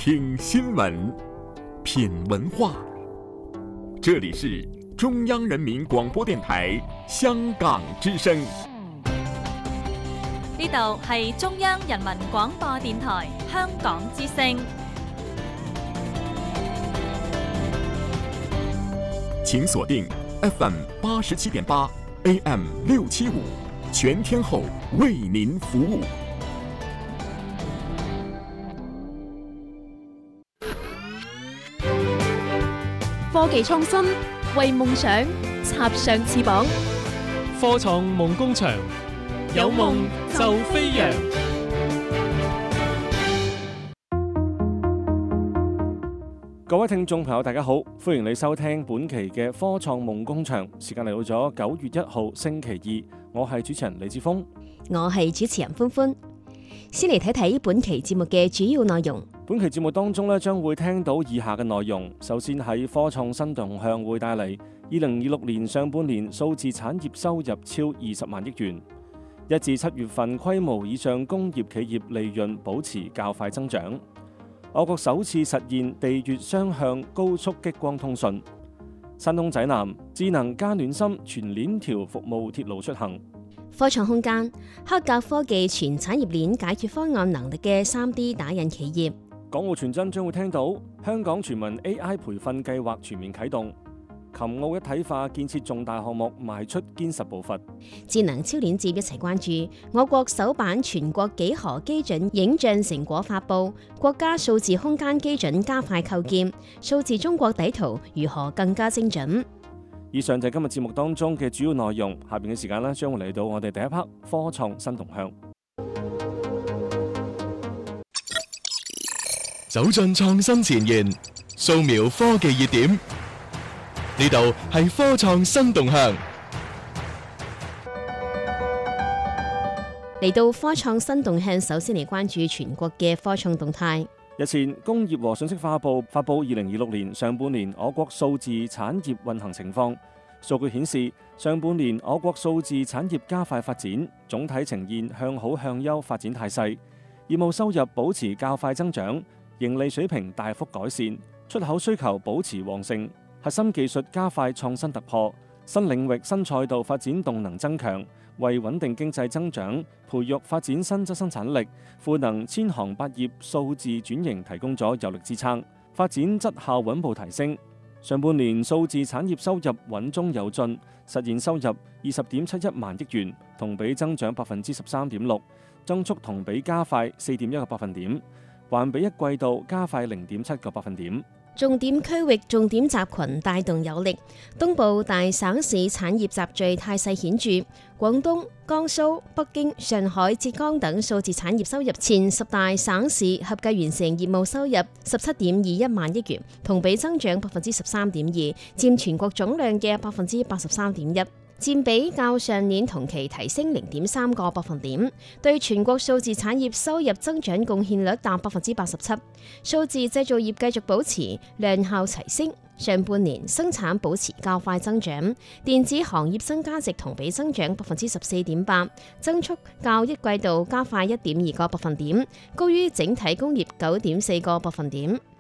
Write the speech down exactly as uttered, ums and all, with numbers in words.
听新闻，品文化。这里是中央人民廣播電台香港之聲。 呢度係中央人民廣播電台香港之聲。 請鎖定 F M 八十七點八 A M 六七五，全天候為您服務。 科技創新，為夢想插上翅膀。 科創夢工場，有夢就飛揚。各位聽眾朋友大家好，歡迎你收聽本期嘅科創夢工場。時間嚟到咗九月一號星期二，我係主持人李志峰， 我係主持人歡歡。先嚟睇睇本期節目嘅主要內容。 本期節目當中咧，將會聽到以下嘅內容。首先喺科創新動向會帶嚟二零二六年上半年數字產業收入超二十萬億元，一至七月份規模以上工業企業利潤保持較快增長。我國首次實現地越雙向高速激光通訊。山東濟南智能加暖心全鏈條服務鐵路出行。 科創空間黑格科技全產業鏈解決方案能力嘅 三 D 打印企業。 港澳傳真將會聽到香港全民 A I 培訓計劃全面啟動，琴澳一體化建設重大項目邁出堅實步伐。 智能超鏈接一齊關注我國首版全國幾何基準影像成果發布，國家數字空間基準加快構建，數字中國底圖如何更加精準。 以上就係今日節目當中嘅主要內容，下邊嘅時間咧將會嚟到我哋第一 part 科創新動向。 走進創新前沿，掃描科技熱點，呢度係科創新動向。 嚟到科創新動向，首先嚟關注全國嘅科創動態。 日前，工業和信息化部發布二零二六年上半年我國數字產業運行情況。數據顯示，上半年我國數字產業加快發展，總體呈現向好向優發展態勢，業務收入保持較快增長，盈利水平大幅改善，出口需求保持旺盛，核心技術加快創新突破，新領域新賽道發展動能增強，為穩定經濟增長、培育發展新質生產力、賦能千行百業數字轉型提供咗有力支撐，發展質效穩步提升。上半年數字產業收入穩中有進，實現收入二十點七一萬億元，同比增長百分之十三點六，增速同比加快四點一個百分點，環比一季度加快零點七個百分點。 重點區域、重點集群帶動有力，東部大省市產業集聚態勢顯著，廣東、江蘇、北京、上海、浙江等數字產業收入前十大省市合計完成業務收入十七點二一萬億元，同比增長百分之十三點二，佔全國總量嘅百分之八十三點一。佔比較上年同期提升零點三個百分點，對全國數字產業收入增長貢獻率達百分之八十七。數字製造業繼續保持量效齊升，上半年生產保持較快增長，電子行業新價值同比增長百分之十四點八，增速較一季度加快一點二個百分點，高於整體工業九點四個百分點。